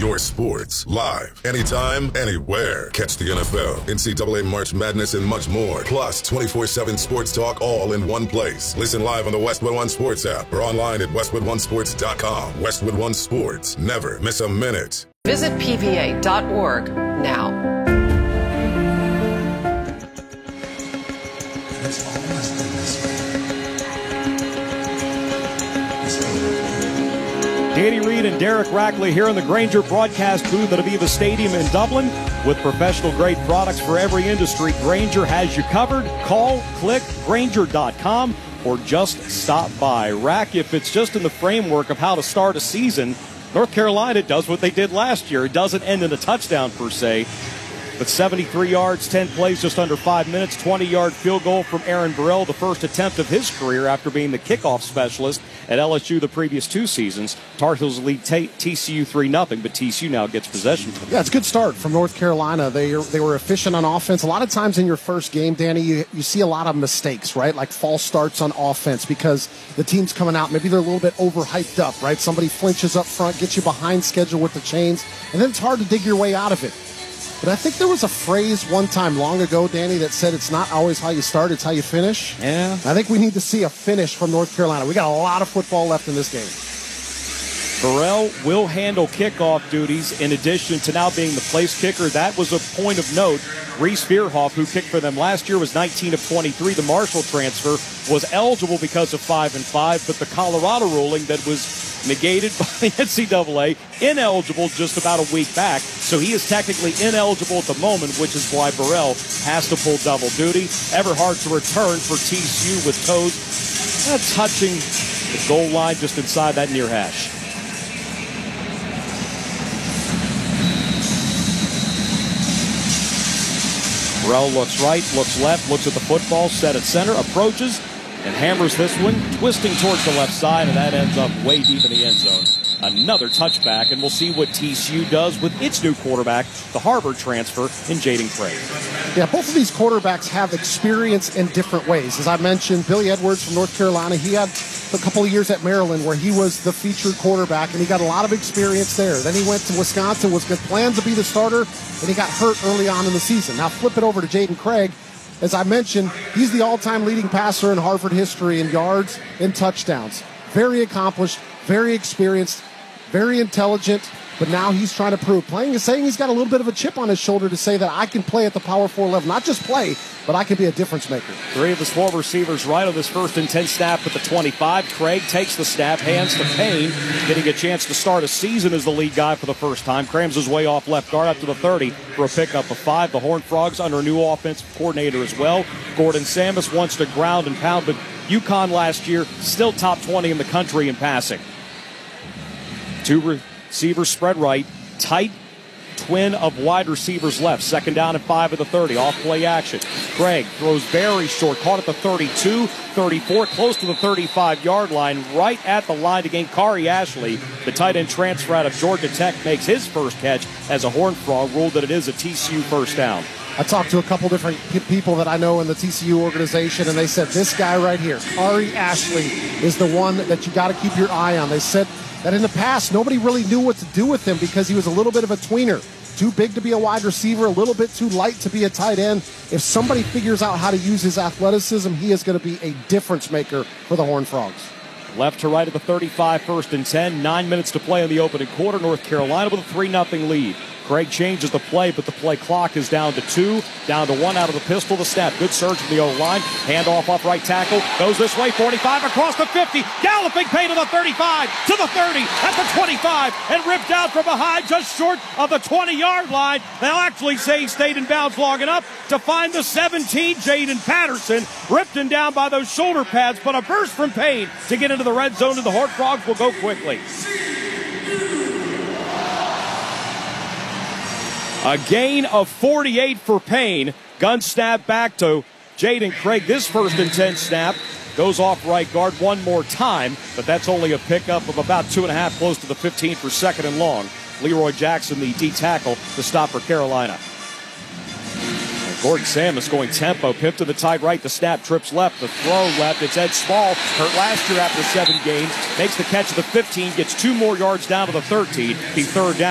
your sports, live, anytime, anywhere. Catch the NFL, NCAA March Madness, and much more. Plus 24/7 sports talk all in one place. Listen live on the Westwood One Sports app or online at westwoodonesports.com. Westwood One Sports. Never miss a minute. Visit PVA.org now. Danny Reed and Derek Rackley here in the Grainger broadcast booth at Aviva Stadium in Dublin. With professional-grade products for every industry, Grainger has you covered. Call, click, Grainger.com, or just stop by. Rack, if it's just in the framework of how to start a season, North Carolina does what they did last year. It doesn't end in a touchdown per se. But 73 yards, 10 plays, just under 5 minutes, 20-yard field goal from Aaron Burrell, the first attempt of his career after being the kickoff specialist at LSU the previous 2 seasons. Tar Heels lead TCU 3-0, but TCU now gets possession. Yeah, it's a good start from North Carolina. They were efficient on offense. A lot of times in your first game, Danny, you see a lot of mistakes, right? Like false starts on offense because the team's coming out. Maybe they're a little bit overhyped up, right? Somebody flinches up front, gets you behind schedule with the chains, and then it's hard to dig your way out of it. But I think there was a phrase one time long ago, Danny, that said it's not always how you start, it's how you finish. Yeah. I think we need to see a finish from North Carolina. We got a lot of football left in this game. Burrell will handle kickoff duties in addition to now being the place kicker. That was a point of note. Reese Veerhoff, who kicked for them last year, was 19 of 23. The Marshall transfer was eligible because of 5-5, but the Colorado ruling that was negated by the NCAA, ineligible just about a week back. So he is technically ineligible at the moment, which is why Burrell has to pull double duty. Everhart to return for TCU with toes touching the goal line just inside that near hash. Burrell looks right, looks left, looks at the football, set at center, approaches, and hammers this one, twisting towards the left side, and that ends up way deep in the end zone. Another touchback, and we'll see what TCU does with its new quarterback, the Harvard transfer, in Jaden Craig. Yeah, both of these quarterbacks have experience in different ways. As I mentioned, Billy Edwards from North Carolina, he had a couple of years at Maryland where he was the featured quarterback, and he got a lot of experience there. Then he went to Wisconsin, was planned to be the starter, and he got hurt early on in the season. Now flip it over to Jaden Craig. As I mentioned, he's the all-time leading passer in Harvard history in yards and touchdowns. Very accomplished, very experienced, very intelligent, but now he's trying to prove. Saying he's got a little bit of a chip on his shoulder to say that I can play at the Power 4 level. Not just play, but I can be a difference maker. 3 of his 4 receivers right on this 1st and 10 snap at the 25. Craig takes the snap, hands to Payne, getting a chance to start a season as the lead guy for the first time. Crams his way off left guard up to the 30 for a pickup of 5. The Horned Frogs under a new offensive coordinator as well. Gordon Samus wants to ground and pound, but UConn last year still top 20 in the country in passing. 2 receivers spread right, tight twin of wide receivers left. 2nd down and 5 at the 30. Off play action. Craig throws very short. Caught at the 32, 34, close to the 35-yard line. Right at the line to gain. Kari Ashley, the tight end transfer out of Georgia Tech, makes his first catch as a Horned Frog. Ruled that it is a TCU first down. I talked to a couple different people that I know in the TCU organization, and they said this guy right here, Kari Ashley, is the one that you got to keep your eye on. They said that in the past, nobody really knew what to do with him because he was a little bit of a tweener. Too big to be a wide receiver, a little bit too light to be a tight end. If somebody figures out how to use his athleticism, he is going to be a difference maker for the Horned Frogs. Left to right at the 35, 1st and 10. 9 minutes to play in the opening quarter. North Carolina with a 3-0 lead. Craig changes the play, but the play clock is down to 2. Down to 1 out of the pistol. The snap. Good surge from the O-line. Handoff up right tackle. Goes this way. 45 across the 50. Galloping Payne to the 35. To the 30. At the 25. And ripped out from behind just short of the 20-yard line. They'll actually say he stayed in bounds long enough to find the 17, Jaden Patterson. Ripped him down by those shoulder pads, but a burst from Payne to get into the red zone, and the Horned Frogs will go quickly. A gain of 48 for Payne. Gun snap back to Jaden Craig. This 1st and 10 snap goes off right guard one more time, but that's only a pickup of about 2.5, close to the 15 for 2nd and long. Leroy Jackson, the D tackle, to stop for Carolina. Gordon Samus going tempo. Pip to the tight right. The snap trips left. The throw left. It's Ed Small. Hurt last year after 7 games. Makes the catch at the 15. Gets 2 more yards down to the 13. Be 3rd down.